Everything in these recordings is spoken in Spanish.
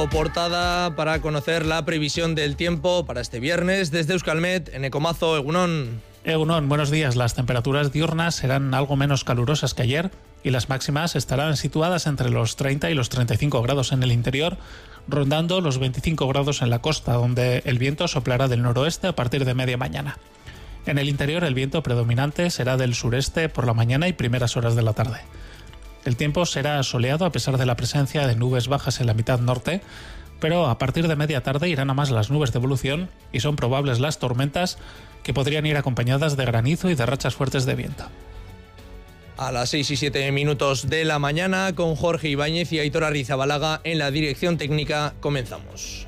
Portada para conocer la previsión del tiempo para este viernes desde Euskalmet, en Ecomazo. Egunon. Egunon, buenos días. Las temperaturas diurnas serán algo menos calurosas que ayer y las máximas estarán situadas entre los 30 y los 35 grados en el interior, rondando los 25 grados en la costa, donde el viento soplará del noroeste a partir de media mañana. En el interior el viento predominante será del sureste por la mañana y primeras horas de la tarde. El tiempo será soleado a pesar de la presencia de nubes bajas en la mitad norte, pero a partir de media tarde irán a más las nubes de evolución y son probables las tormentas, que podrían ir acompañadas de granizo y de rachas fuertes de viento. A las 6:07 de la mañana, con Jorge Ibáñez y Aitor Arrizabalaga en la dirección técnica, comenzamos.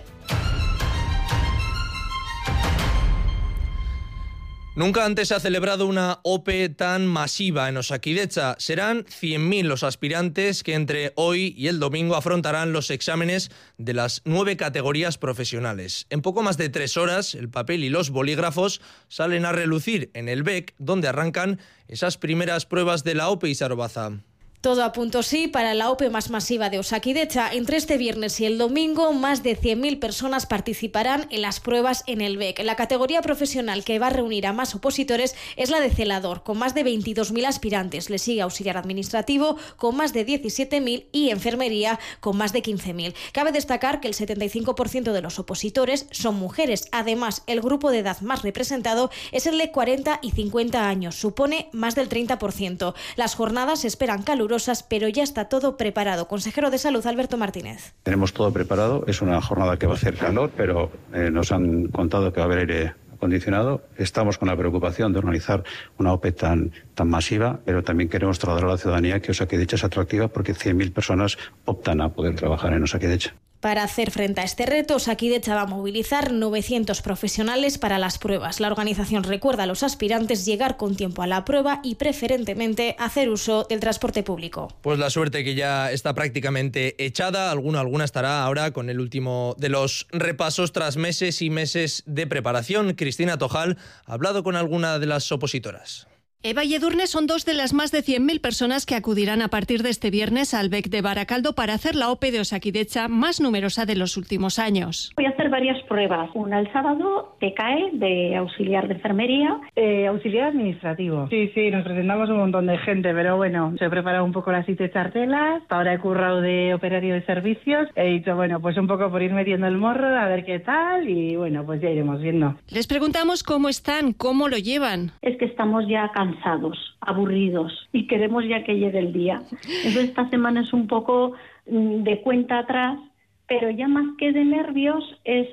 Nunca antes se ha celebrado una OPE tan masiva en Osakidetza. Serán 100.000 los aspirantes que entre hoy y el domingo afrontarán los exámenes de las 9 categorías profesionales. En poco más de 3 horas, el papel y los bolígrafos salen a relucir en el BEC, donde arrancan esas primeras pruebas de la OPE. Y Sarobaza. Todo a punto sí para la OPE más masiva de Osakidetza. Entre este viernes y el domingo, más de 100.000 personas participarán en las pruebas en el BEC. La categoría profesional que va a reunir a más opositores es la de celador, con más de 22.000 aspirantes. Le sigue auxiliar administrativo, con más de 17.000, y enfermería, con más de 15.000. Cabe destacar que el 75% de los opositores son mujeres. Además, el grupo de edad más representado es el de 40 y 50 años. Supone más del 30%. Las jornadas se esperan calurosas, pero ya está todo preparado. Consejero de Salud, Alberto Martínez. Tenemos todo preparado. Es una jornada que va a hacer calor, pero nos han contado que va a haber aire acondicionado. Estamos con la preocupación de organizar una OPE tan masiva, pero también queremos trasladar a la ciudadanía que Osakidetza es atractiva porque 100.000 personas optan a poder trabajar en Osakidetza. Para hacer frente a este reto, Osakidetza va a movilizar 900 profesionales para las pruebas. La organización recuerda a los aspirantes llegar con tiempo a la prueba y preferentemente hacer uso del transporte público. Pues la suerte que ya está prácticamente echada. Alguna estará ahora con el último de los repasos tras meses y meses de preparación. Cristina Tojal ha hablado con alguna de las opositoras. Eva y Edurne son dos de las más de 100.000 personas que acudirán a partir de este viernes al BEC de Baracaldo para hacer la OPE de Osakidetza más numerosa de los últimos años. Voy a hacer varias pruebas. Una el sábado, TKE, de auxiliar de enfermería. Auxiliar administrativo. Sí, nos presentamos un montón de gente, pero bueno, se he preparado un poco las chartelas. Ahora he currado de operario de servicios. He dicho, bueno, pues un poco por ir metiendo el morro, a ver qué tal, y bueno, pues ya iremos viendo. Les preguntamos cómo están, cómo lo llevan. Es que estamos ya cansados, aburridos, y queremos ya que llegue el día. Entonces esta semana es un poco de cuenta atrás, pero ya más que de nervios es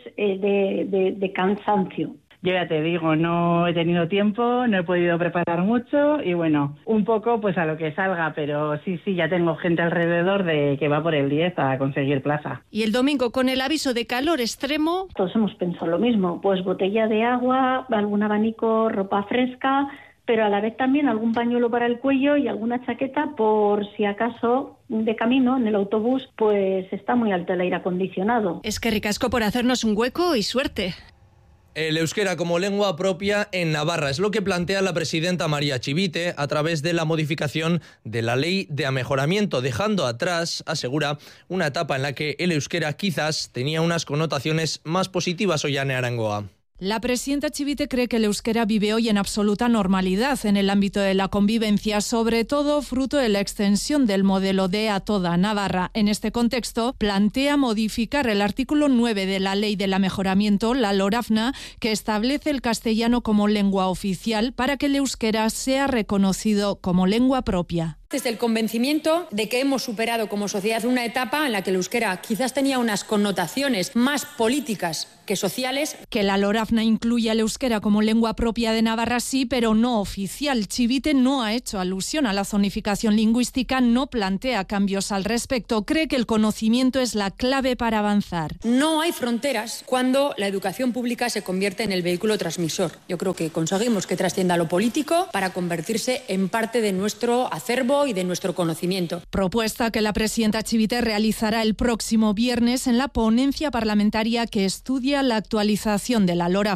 de cansancio. Yo ya te digo, no he tenido tiempo, no he podido preparar mucho y bueno, un poco pues a lo que salga, pero sí, ya tengo gente alrededor de que va por el 10 a conseguir plaza. Y el domingo, con el aviso de calor extremo, todos hemos pensado lo mismo, pues botella de agua, algún abanico, ropa fresca, pero a la vez también algún pañuelo para el cuello y alguna chaqueta por si acaso de camino en el autobús pues está muy alto el aire acondicionado. Es que ricasco por hacernos un hueco y suerte. El euskera como lengua propia en Navarra es lo que plantea la presidenta María Chivite a través de la modificación de la ley de amejoramiento, dejando atrás, asegura, una etapa en la que el euskera quizás tenía unas connotaciones más positivas. Ollane Arangoa. La presidenta Chivite cree que el euskera vive hoy en absoluta normalidad en el ámbito de la convivencia, sobre todo fruto de la extensión del modelo D a toda Navarra. En este contexto, plantea modificar el artículo 9 de la Ley del Amejoramiento, la LORAFNA, que establece el castellano como lengua oficial para que el euskera sea reconocido como lengua propia. Desde el convencimiento de que hemos superado como sociedad una etapa en la que el euskera quizás tenía unas connotaciones más políticas que sociales. Que la LORAFNA incluya el euskera como lengua propia de Navarra sí, pero no oficial. Chivite no ha hecho alusión a la zonificación lingüística, no plantea cambios al respecto. Cree que el conocimiento es la clave para avanzar. No hay fronteras cuando la educación pública se convierte en el vehículo transmisor. Yo creo que conseguimos que trascienda lo político para convertirse en parte de nuestro acervo y de nuestro conocimiento. Propuesta que la presidenta Chivite realizará el próximo viernes en la ponencia parlamentaria que estudia la actualización de la LORAFNA.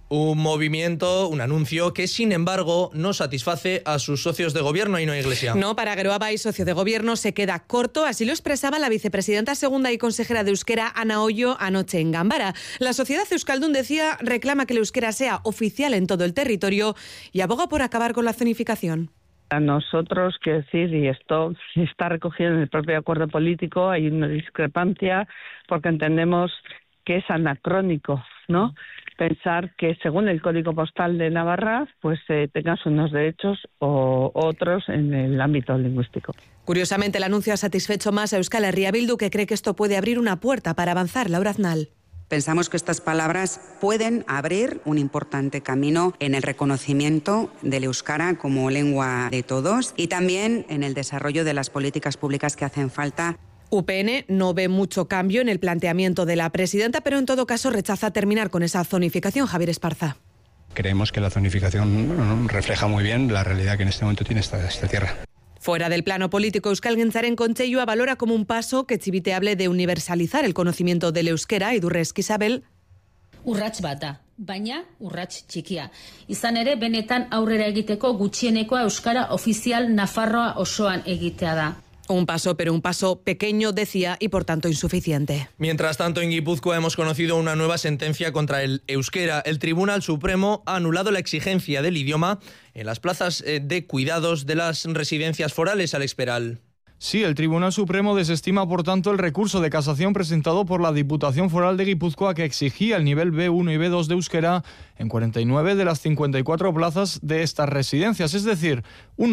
Un movimiento, un anuncio que, sin embargo, no satisface a sus socios de gobierno, y no Iglesia. No, para Geroabay, socio de gobierno, se queda corto. Así lo expresaba la vicepresidenta segunda y consejera de Euskera, Ana Ollo, anoche en Gambara. La sociedad euskaldun, decía, reclama que el euskera sea oficial en todo el territorio y aboga por acabar con la zonificación. A nosotros, quiero decir, y esto está recogido en el propio acuerdo político, hay una discrepancia porque entendemos que es anacrónico, ¿no? Pensar que según el Código Postal de Navarra, pues tengas unos derechos o otros en el ámbito lingüístico. Curiosamente, el anuncio ha satisfecho más a Euskal Herria Bildu, que cree que esto puede abrir una puerta para avanzar. Laura Aznal. Pensamos que estas palabras pueden abrir un importante camino en el reconocimiento del euskara como lengua de todos y también en el desarrollo de las políticas públicas que hacen falta. UPN no ve mucho cambio en el planteamiento de la presidenta, pero en todo caso rechaza terminar con esa zonificación. Javier Esparza. Creemos que la zonificación refleja muy bien la realidad que en este momento tiene esta tierra. Fuera del plano político, Euskalgintzaren Kontseilua valora como un paso que Chivite de universalizar el conocimiento del euskera. Idurrezki Isabel. Urrats bat da, baina urrats txikia. Izan ere, benetan aurrera egiteko gutxienekoa euskara ofizial Nafarroa osoan egitea da. Un paso, pero un paso pequeño, decía, y por tanto insuficiente. Mientras tanto, en Guipúzcoa hemos conocido una nueva sentencia contra el euskera. El Tribunal Supremo ha anulado la exigencia del idioma en las plazas de cuidados de las residencias forales. Alex Peral. Sí, el Tribunal Supremo desestima, por tanto, el recurso de casación presentado por la Diputación Foral de Guipúzcoa, que exigía el nivel B1 y B2 de euskera en 49 de las 54 plazas de estas residencias, es decir, un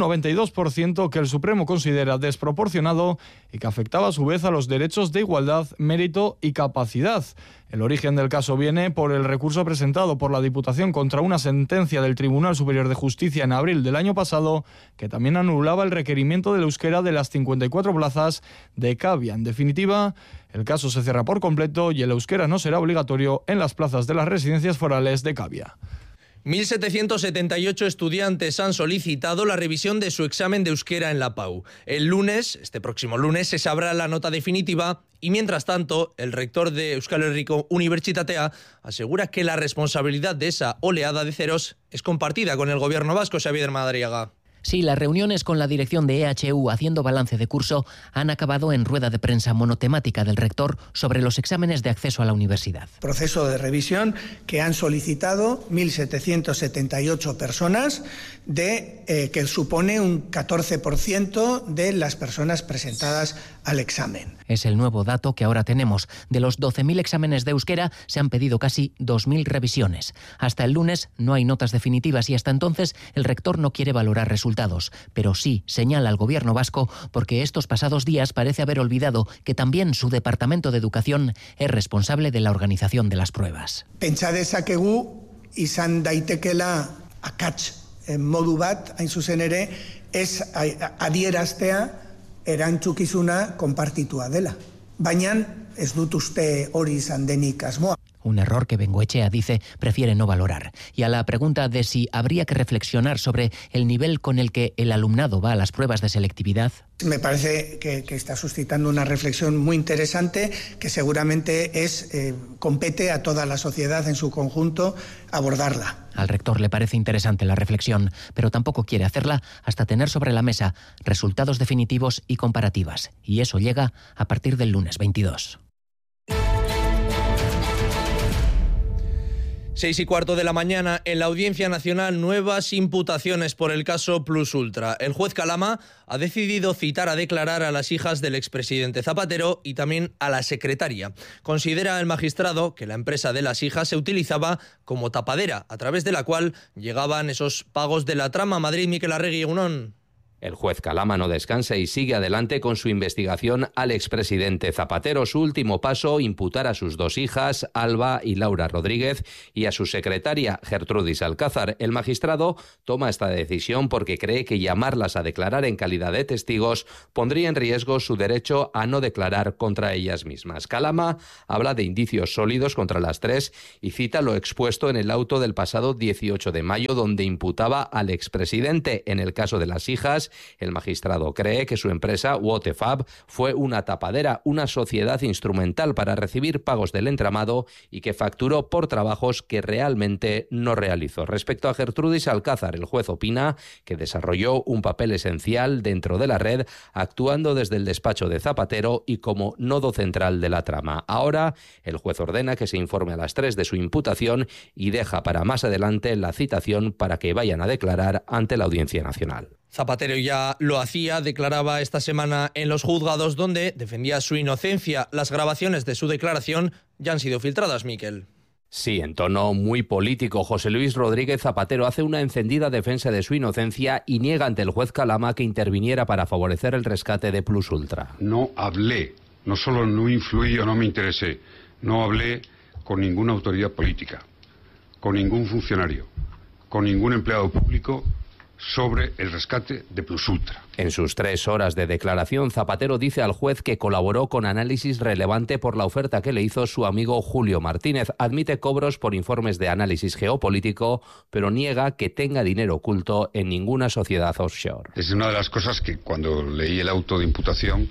92% que el Supremo considera desproporcionado y que afectaba a su vez a los derechos de igualdad, mérito y capacidad. El origen del caso viene por el recurso presentado por la Diputación contra una sentencia del Tribunal Superior de Justicia en abril del año pasado, que también anulaba el requerimiento del euskera de las 54 plazas de Cavia. En definitiva, el caso se cierra por completo y el euskera no será obligatorio en las plazas de las residencias forales de Cavia. 1.778 estudiantes han solicitado la revisión de su examen de euskera en la PAU. El lunes, este próximo lunes, se sabrá la nota definitiva y, mientras tanto, el rector de Euskal Herriko Unibertsitatea asegura que la responsabilidad de esa oleada de ceros es compartida con el gobierno vasco. Xavier Madariaga. Sí, las reuniones con la dirección de EHU haciendo balance de curso han acabado en rueda de prensa monotemática del rector sobre los exámenes de acceso a la universidad. Proceso de revisión que han solicitado 1.778 personas, que supone un 14% de las personas presentadas al examen. Es el nuevo dato que ahora tenemos. De los 12.000 exámenes de euskera se han pedido casi 2.000 revisiones. Hasta el lunes no hay notas definitivas y hasta entonces el rector no quiere valorar resultados, pero sí señala al gobierno vasco porque estos pasados días parece haber olvidado que también su departamento de educación es responsable de la organización de las pruebas. Pentsa dezakegu izan daitekela akats modu bat, hain zuzen ere, ez adieraztea erantzukizuna konpartitua dela. Baina ez dut uste hori izan denik asmoa. Un error que Bengoechea dice prefiere no valorar. Y a la pregunta de si habría que reflexionar sobre el nivel con el que el alumnado va a las pruebas de selectividad. Me parece que está suscitando una reflexión muy interesante que seguramente compete a toda la sociedad en su conjunto abordarla. Al rector le parece interesante la reflexión, pero tampoco quiere hacerla hasta tener sobre la mesa resultados definitivos y comparativas. Y eso llega a partir del lunes 22. 6:15 de la mañana, en la Audiencia Nacional, nuevas imputaciones por el caso Plus Ultra. El juez Calama ha decidido citar a declarar a las hijas del expresidente Zapatero y también a la secretaria. Considera el magistrado que la empresa de las hijas se utilizaba como tapadera, a través de la cual llegaban esos pagos de la trama. Madrid, Miquel Arregui, Egunon. El juez Calama no descansa y sigue adelante con su investigación al expresidente Zapatero. Su último paso, imputar a sus dos hijas, Alba y Laura Rodríguez, y a su secretaria, Gertrudis Alcázar. El magistrado toma esta decisión porque cree que llamarlas a declarar en calidad de testigos pondría en riesgo su derecho a no declarar contra ellas mismas. Calama habla de indicios sólidos contra las tres y cita lo expuesto en el auto del pasado 18 de mayo, donde imputaba al expresidente. En el caso de las hijas, El magistrado cree que su empresa, Waterfab, fue una tapadera, una sociedad instrumental para recibir pagos del entramado y que facturó por trabajos que realmente no realizó. Respecto a Gertrudis Alcázar, el juez opina que desarrolló un papel esencial dentro de la red, actuando desde el despacho de Zapatero y como nodo central de la trama. Ahora, el juez ordena que se informe a las 3 de su imputación y deja para más adelante la citación para que vayan a declarar ante la Audiencia Nacional. Zapatero ya lo hacía, declaraba esta semana en los juzgados donde defendía su inocencia. Las grabaciones de su declaración ya han sido filtradas, Miquel. Sí, en tono muy político, José Luis Rodríguez Zapatero hace una encendida defensa de su inocencia y niega ante el juez Calama que interviniera para favorecer el rescate de Plus Ultra. No hablé, no solo no influí o no me interesé, no hablé con ninguna autoridad política, con ningún funcionario, con ningún empleado público sobre el rescate de Plus Ultra. En sus 3 horas de declaración, Zapatero dice al juez que colaboró con análisis relevante por la oferta que le hizo su amigo Julio Martínez. Admite cobros por informes de análisis geopolítico, pero niega que tenga dinero oculto en ninguna sociedad offshore. Es una de las cosas que cuando leí el auto de imputación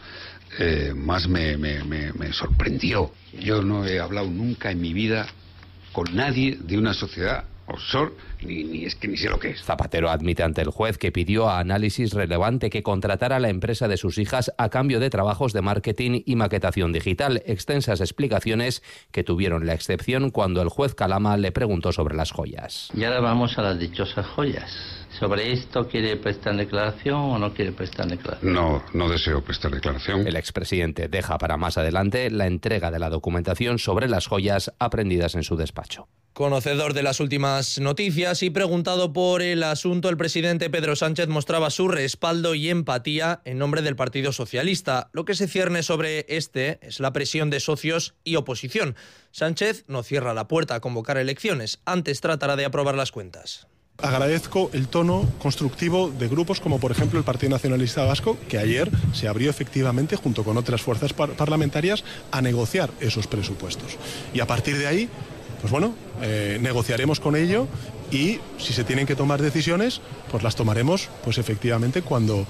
más me sorprendió. Yo no he hablado nunca en mi vida con nadie de una sociedad offshore, ni sé lo que es. Zapatero admite ante el juez que pidió a Análisis Relevante que contratara a la empresa de sus hijas a cambio de trabajos de marketing y maquetación digital. Extensas explicaciones que tuvieron la excepción cuando el juez Calama le preguntó sobre las joyas. Y ahora vamos a las dichosas joyas. ¿Sobre esto quiere prestar declaración o no quiere prestar declaración? No deseo prestar declaración. El expresidente deja para más adelante la entrega de la documentación sobre las joyas aprendidas en su despacho. Conocedor de las últimas noticias y preguntado por el asunto, el presidente Pedro Sánchez mostraba su respaldo y empatía en nombre del Partido Socialista. Lo que se cierne sobre este es la presión de socios y oposición. Sánchez no cierra la puerta a convocar elecciones, antes tratará de aprobar las cuentas. Agradezco el tono constructivo de grupos como por ejemplo el Partido Nacionalista Vasco, que ayer se abrió efectivamente junto con otras fuerzas parlamentarias a negociar esos presupuestos. Y a partir de ahí, pues bueno, negociaremos con ello y si se tienen que tomar decisiones, pues las tomaremos pues efectivamente cuando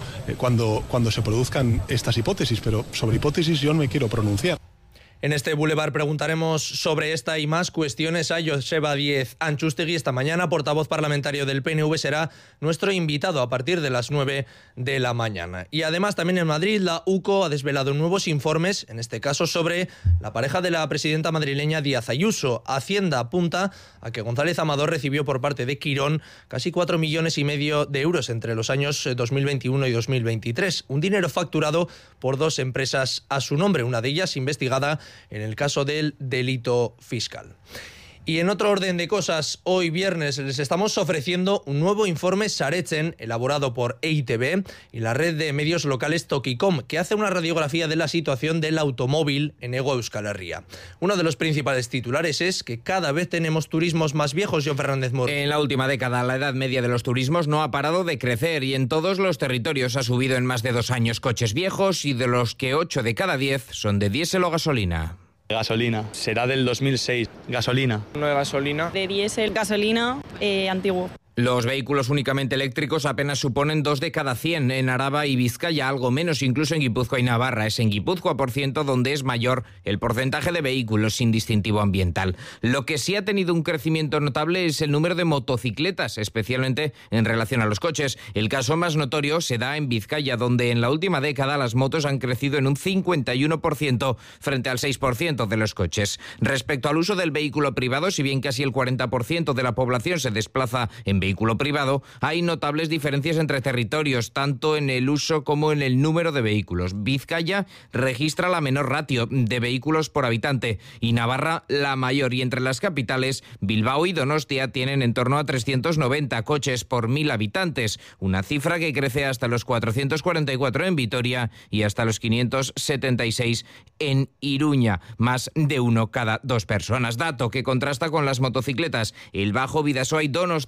se produzcan estas hipótesis, pero sobre hipótesis yo no me quiero pronunciar. En este Boulevard preguntaremos sobre esta y más cuestiones a Joseba Díez Antxustegui. Esta mañana, portavoz parlamentario del PNV, será nuestro invitado a partir de las 9 de la mañana. Y además, también en Madrid, la UCO ha desvelado nuevos informes, en este caso sobre la pareja de la presidenta madrileña Díaz Ayuso. Hacienda apunta a que González Amador recibió por parte de Quirón casi 4,5 millones de euros entre los años 2021 y 2023. Un dinero facturado por 2 empresas a su nombre, una de ellas investigada en el caso del delito fiscal. Y en otro orden de cosas, hoy viernes les estamos ofreciendo un nuevo informe Saretzen elaborado por EITB y la red de medios locales Tokicom, que hace una radiografía de la situación del automóvil en Hego Euskal Herria. Uno de los principales titulares es que cada vez tenemos turismos más viejos, Jon Fernández Mor. En la última década, la edad media de los turismos no ha parado de crecer y en todos los territorios ha subido en más de 2 años coches viejos y de los que 8 de cada 10 son de diésel o gasolina. Gasolina, será del 2006. Gasolina. No de gasolina. De diésel, gasolina, antiguo. Los vehículos únicamente eléctricos apenas suponen 2 de cada 100. En Araba y Vizcaya algo menos, incluso en Guipúzcoa y Navarra. Es en Guipúzcoa, por ciento, donde es mayor el porcentaje de vehículos sin distintivo ambiental. Lo que sí ha tenido un crecimiento notable es el número de motocicletas, especialmente en relación a los coches. El caso más notorio se da en Vizcaya, donde en la última década las motos han crecido en un 51% frente al 6% de los coches. Respecto al uso del vehículo privado, si bien casi el 40% de la población se desplaza en vehículo privado, hay notables diferencias entre territorios, tanto en el uso como en el número de vehículos. Vizcaya registra la menor ratio de vehículos por habitante y Navarra la mayor, y entre las capitales, Bilbao y Donostia tienen en torno a 390 coches por 1.000 habitantes, una cifra que crece hasta los 444 en Vitoria y hasta los 576 en Iruña, más de 1 cada 2 personas, dato que contrasta con las motocicletas. El Bajo, Bidasoa y Donostialdea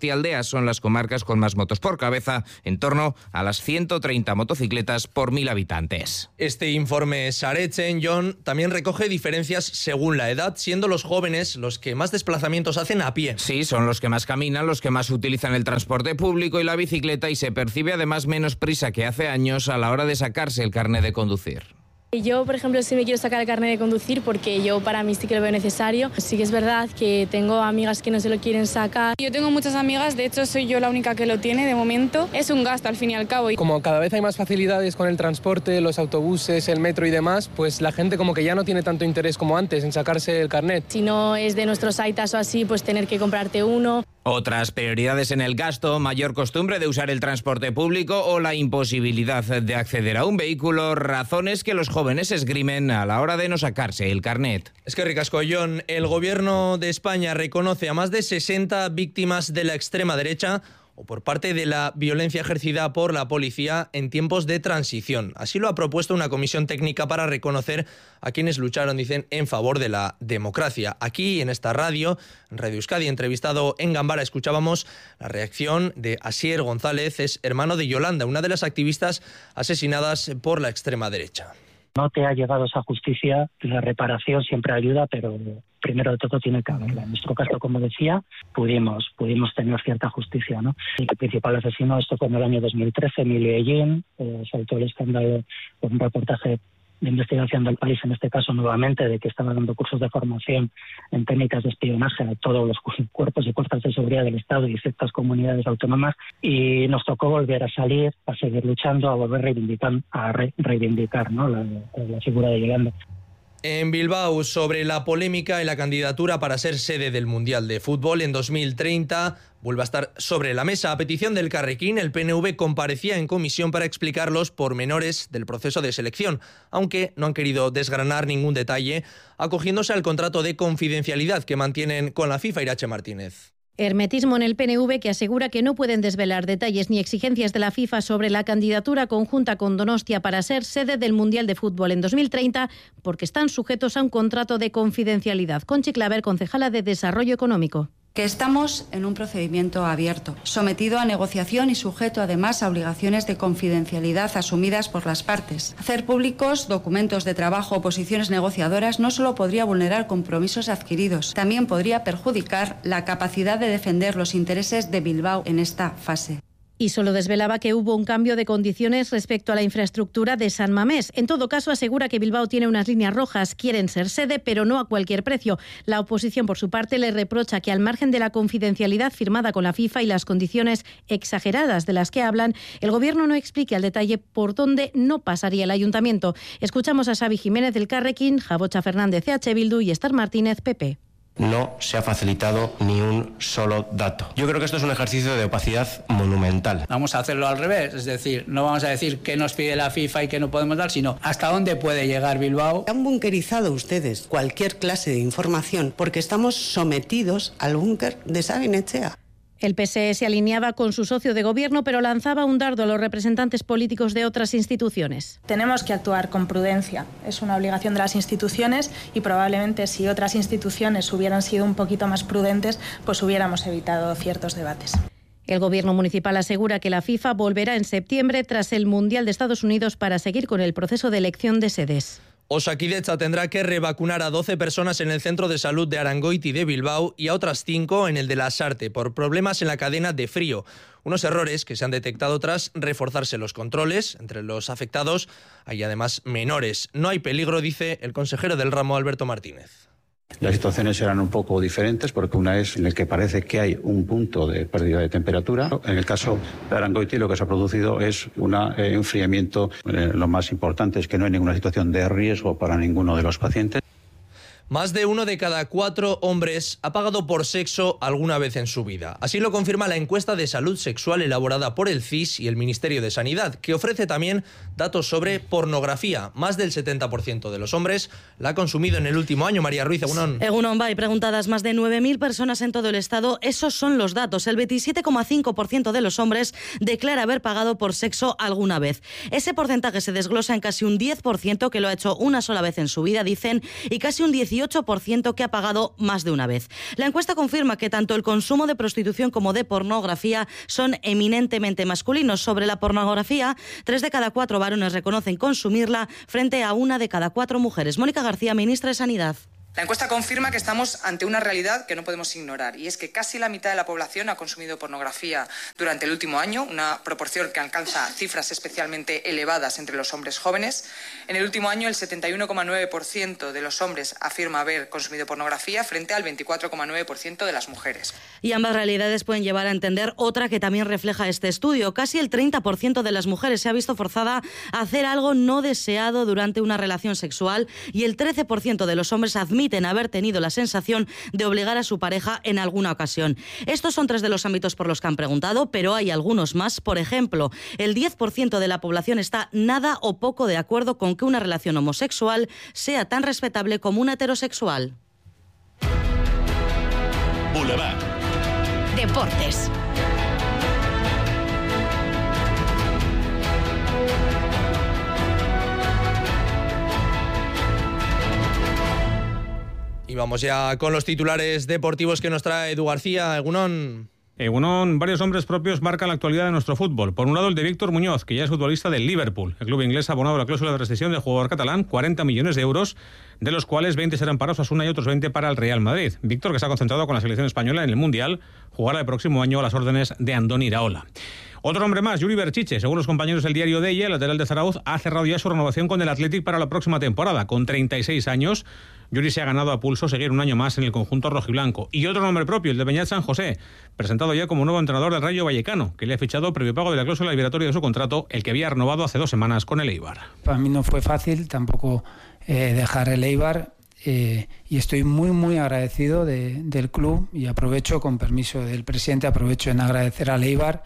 Canarias son las comarcas con más motos por cabeza, en torno a las 130 motocicletas por 1.000 habitantes. Este informe Saretzen, John, también recoge diferencias según la edad, siendo los jóvenes los que más desplazamientos hacen a pie. Sí, son los que más caminan, los que más utilizan el transporte público y la bicicleta, y se percibe además menos prisa que hace años a la hora de sacarse el carnet de conducir. Yo, por ejemplo, sí me quiero sacar el carnet de conducir porque yo para mí sí que lo veo necesario. Sí que es verdad que tengo amigas que no se lo quieren sacar. Yo tengo muchas amigas, de hecho soy yo la única que lo tiene de momento. Es un gasto al fin y al cabo. Como cada vez hay más facilidades con el transporte, los autobuses, el metro y demás, pues la gente como que ya no tiene tanto interés como antes en sacarse el carnet. Si no es de nuestros aitas o así, pues tener que comprarte uno. Otras prioridades en el gasto, mayor costumbre de usar el transporte público o la imposibilidad de acceder a un vehículo, razones que los jóvenes esgrimen a la hora de no sacarse el carnet. Es que ricasco, John. El gobierno de España reconoce a más de 60 víctimas de la extrema derecha o por parte de la violencia ejercida por la policía en tiempos de transición. Así lo ha propuesto una comisión técnica para reconocer a quienes lucharon, dicen, en favor de la democracia. Aquí, en esta radio, en Radio Euskadi, entrevistado en Gambara, escuchábamos la reacción de Asier González, es hermano de Yolanda, una de las activistas asesinadas por la extrema derecha. No te ha llegado esa justicia, la reparación siempre ayuda, pero primero de todo tiene que haberla. En nuestro caso, como decía, pudimos tener cierta justicia, ¿no? El principal asesino, esto fue en el año 2013, Emilio Ellín, saltó el escándalo por un reportaje de investigación del país, en este caso nuevamente, de que estaba dando cursos de formación en técnicas de espionaje a todos los cuerpos y fuerzas de seguridad del Estado y ciertas comunidades autónomas, y nos tocó volver a salir, a seguir luchando, a volver a reivindicar, ¿no? la figura de Yolanda. En Bilbao, sobre la polémica y la candidatura para ser sede del Mundial de Fútbol en 2030, vuelve a estar sobre la mesa. A petición del Carrequín, el PNV comparecía en comisión para explicar los pormenores del proceso de selección, aunque no han querido desgranar ningún detalle, acogiéndose al contrato de confidencialidad que mantienen con la FIFA. Irache Martínez. Hermetismo en el PNV, que asegura que no pueden desvelar detalles ni exigencias de la FIFA sobre la candidatura conjunta con Donostia para ser sede del Mundial de Fútbol en 2030, porque están sujetos a un contrato de confidencialidad. Conchi Claver, concejala de Desarrollo Económico. Que estamos en un procedimiento abierto, sometido a negociación y sujeto además a obligaciones de confidencialidad asumidas por las partes. Hacer públicos documentos de trabajo o posiciones negociadoras no solo podría vulnerar compromisos adquiridos, también podría perjudicar la capacidad de defender los intereses de Bilbao en esta fase. Y solo desvelaba que hubo un cambio de condiciones respecto a la infraestructura de San Mamés. En todo caso, asegura que Bilbao tiene unas líneas rojas, quieren ser sede, pero no a cualquier precio. La oposición, por su parte, le reprocha que al margen de la confidencialidad firmada con la FIFA y las condiciones exageradas de las que hablan, el Gobierno no explique al detalle por dónde no pasaría el Ayuntamiento. Escuchamos a Xavi Jiménez del Carrequín, Jabocha Fernández CH Bildu y Esther Martínez PP. No se ha facilitado ni un solo dato. Yo creo que esto es un ejercicio de opacidad monumental. Vamos a hacerlo al revés, es decir, no vamos a decir qué nos pide la FIFA y qué no podemos dar, sino hasta dónde puede llegar Bilbao. Han bunkerizado ustedes cualquier clase de información porque estamos sometidos al búnker de Sabin Etxea. El PSE se alineaba con su socio de gobierno, pero lanzaba un dardo a los representantes políticos de otras instituciones. Tenemos que actuar con prudencia. Es una obligación de las instituciones y probablemente si otras instituciones hubieran sido un poquito más prudentes, pues hubiéramos evitado ciertos debates. El gobierno municipal asegura que la FIFA volverá en septiembre tras el Mundial de Estados Unidos para seguir con el proceso de elección de sedes. Osakidetza tendrá que revacunar a 12 personas en el centro de salud de Arangoiti de Bilbao y a otras 5 en el de Lasarte por problemas en la cadena de frío. Unos errores que se han detectado tras reforzarse los controles. Entre los afectados hay además menores. No hay peligro, dice el consejero del ramo, Alberto Martínez. Las situaciones serán un poco diferentes porque una es en el que parece que hay un punto de pérdida de temperatura. En el caso de Arangoiti lo que se ha producido es un enfriamiento. Lo más importante es que no hay ninguna situación de riesgo para ninguno de los pacientes. Más de 1 de cada 4 hombres ha pagado por sexo alguna vez en su vida. Así lo confirma la encuesta de salud sexual elaborada por el CIS y el Ministerio de Sanidad, que ofrece también datos sobre pornografía. Más del 70% de los hombres la ha consumido en el último año. María Ruiz, Egunon. Egunon, Bay, preguntadas más de 9.000 personas en todo el Estado. Esos son los datos. El 27,5% de los hombres declara haber pagado por sexo alguna vez. Ese porcentaje se desglosa en casi un 10% que lo ha hecho una sola vez en su vida, dicen, y casi un 17% 18% que ha pagado más de una vez. La encuesta confirma que tanto el consumo de prostitución como de pornografía son eminentemente masculinos. Sobre la pornografía, 3 de cada 4 varones reconocen consumirla frente a 1 de cada 4 mujeres. Mónica García, ministra de Sanidad. La encuesta confirma que estamos ante una realidad que no podemos ignorar, y es que casi la mitad de la población ha consumido pornografía durante el último año, una proporción que alcanza cifras especialmente elevadas entre los hombres jóvenes. En el último año, el 71,9% de los hombres afirma haber consumido pornografía frente al 24,9% de las mujeres. Y ambas realidades pueden llevar a entender otra que también refleja este estudio. Casi el 30% de las mujeres se ha visto forzada a hacer algo no deseado durante una relación sexual, y el 13% de los hombres admiten haber tenido la sensación de obligar a su pareja en alguna ocasión. Estos son 3 de los ámbitos por los que han preguntado, pero hay algunos más. Por ejemplo, el 10% de la población está nada o poco de acuerdo con que una relación homosexual sea tan respetable como una heterosexual. Boulevard. Deportes. Y vamos ya con los titulares deportivos que nos trae Edu García. Egunon. Varios hombres propios marcan la actualidad de nuestro fútbol. Por un lado, el de Víctor Muñoz, que ya es futbolista del Liverpool. El club inglés ha abonado la cláusula de rescisión del jugador catalán, 40 millones de euros, de los cuales 20 serán para Osasuna y otros 20 para el Real Madrid. Víctor, que se ha concentrado con la selección española en el Mundial, jugará el próximo año a las órdenes de Andoni Iraola. Otro hombre más, Yuri Berchiche. Según los compañeros del diario Deia, el lateral de Zarauz ha cerrado ya su renovación con el Athletic para la próxima temporada. Con 36 años, Yuri se ha ganado a pulso seguir un año más en el conjunto rojiblanco. Y otro nombre propio, el de Beñat San José, presentado ya como nuevo entrenador del Rayo Vallecano, que le ha fichado previo pago de la cláusula liberatoria de su contrato, el que había renovado hace 2 semanas con el Eibar. Para mí no fue fácil tampoco dejar el Eibar. Y estoy muy agradecido del club, y aprovecho, con permiso del presidente, en agradecer al Eibar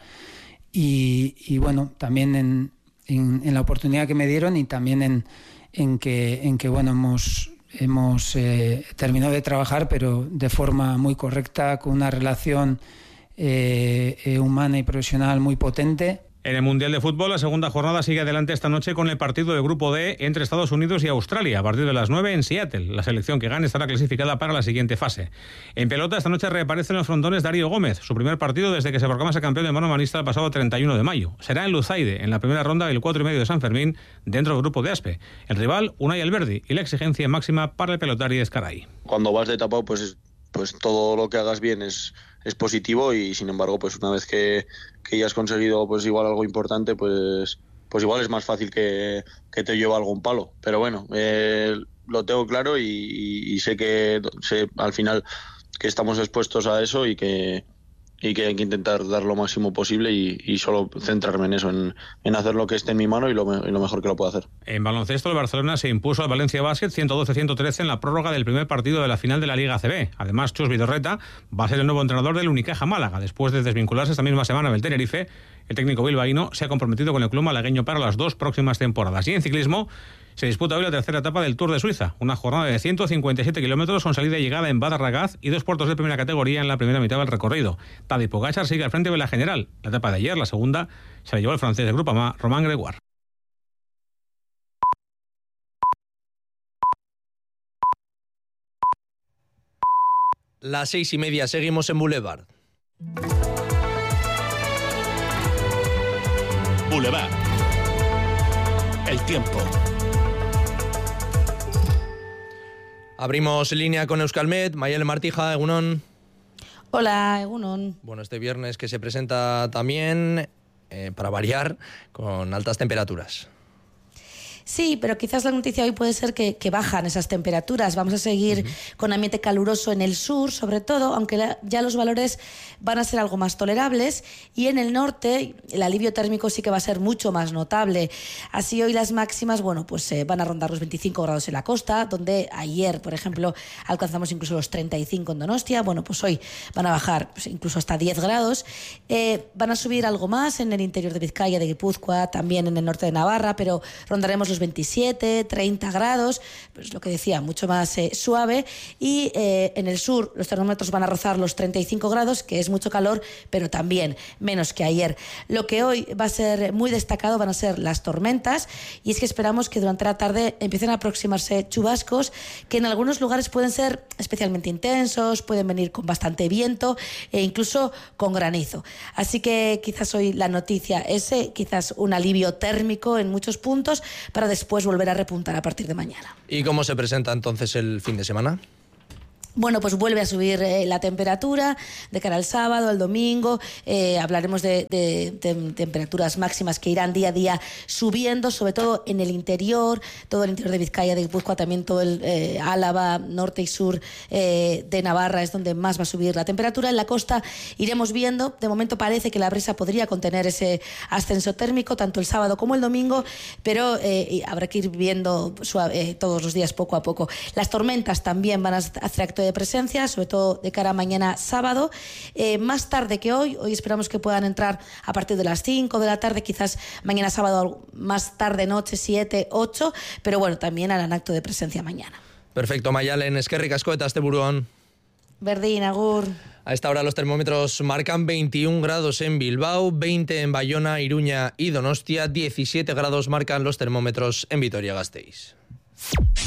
y bueno, también en la oportunidad que me dieron, y también en que bueno, hemos terminado de trabajar, pero de forma muy correcta, con una relación humana y profesional muy potente. En el Mundial de Fútbol, la segunda jornada sigue adelante esta noche con el partido de Grupo D entre Estados Unidos y Australia, a partir de las 9 en Seattle. La selección que gane estará clasificada para la siguiente fase. En pelota, esta noche reaparece en los frontones Darío Gómez, su primer partido desde que se proclamase campeón de manomanista el pasado 31 de mayo. Será en Luzaide, en la primera ronda del 4,5 de San Fermín, dentro del grupo de Aspe. El rival, Unai Alberdi, y la exigencia máxima para el pelotari Escaray. Cuando vas de tapado, pues todo lo que hagas bien es positivo, y sin embargo, pues una vez que ya has conseguido pues igual algo importante, pues igual es más fácil que te lleve algún palo. Pero bueno, lo tengo claro y sé al final que estamos expuestos a eso, y que hay que intentar dar lo máximo posible y solo centrarme en eso, en hacer lo que esté en mi mano y lo mejor que lo pueda hacer. En baloncesto, el Barcelona se impuso al Valencia Basket 112-113 en la prórroga del primer partido de la final de la Liga ACB. Además, Chus Vidorreta va a ser el nuevo entrenador del Unicaja Málaga. Después de desvincularse esta misma semana del Tenerife, el técnico bilbaíno se ha comprometido con el club malagueño para las 2 próximas temporadas. Y en ciclismo, se disputa hoy la tercera etapa del Tour de Suiza, una jornada de 157 kilómetros con salida y llegada en Bad Ragaz y 2 puertos de primera categoría en la primera mitad del recorrido. Tadej Pogačar sigue al frente de la general. La etapa de ayer, la segunda, se la llevó el francés de Groupama, Romain Grégoire. Las 6:30, seguimos en Boulevard. Boulevard. El tiempo. Abrimos línea con Euskalmet. Mayele Martija, egunon. Hola, egunon. Bueno, este viernes que se presenta también, para variar, con altas temperaturas. Sí, pero quizás la noticia hoy puede ser que bajan esas temperaturas. Vamos a seguir con ambiente caluroso en el sur, sobre todo, aunque ya los valores van a ser algo más tolerables. Y en el norte, el alivio térmico sí que va a ser mucho más notable. Así hoy las máximas, bueno, pues van a rondar los 25 grados en la costa, donde ayer, por ejemplo, alcanzamos incluso los 35 en Donostia. Bueno, pues hoy van a bajar pues, incluso hasta 10 grados. Van a subir algo más en el interior de Vizcaya, de Guipúzcoa, también en el norte de Navarra, pero rondaremos los unos 27, 30 grados, pues lo que decía, mucho más suave. Y en el sur los termómetros van a rozar los 35 grados, que es mucho calor, pero también menos que ayer. Lo que hoy va a ser muy destacado van a ser las tormentas, y es que esperamos que durante la tarde empiecen a aproximarse chubascos que en algunos lugares pueden ser especialmente intensos, pueden venir con bastante viento e incluso con granizo. Así que quizás hoy la noticia es quizás un alivio térmico en muchos puntos para después volver a repuntar a partir de mañana. ¿Y cómo se presenta entonces el fin de semana? Bueno, pues vuelve a subir la temperatura de cara al sábado, al domingo. Hablaremos de temperaturas máximas que irán día a día subiendo, sobre todo en el interior, todo el interior de Vizcaya, de Guipúzcoa, también todo el Álava, norte y sur de Navarra es donde más va a subir la temperatura. En la costa iremos viendo. De momento parece que la brisa podría contener ese ascenso térmico, tanto el sábado como el domingo, pero habrá que ir viendo todos los días poco a poco. Las tormentas también van a hacer acto de presencia, sobre todo de cara a mañana sábado, más tarde que hoy esperamos que puedan entrar a partir de las 5 de la tarde, quizás mañana sábado más tarde noche, 7, 8, pero bueno, también harán acto de presencia mañana. Perfecto, Mayalen, eskerrik asko eta asteburuan. Berdin, agur. A esta hora los termómetros marcan 21 grados en Bilbao, 20 en Bayona, Iruña y Donostia, 17 grados marcan los termómetros en Vitoria-Gasteiz.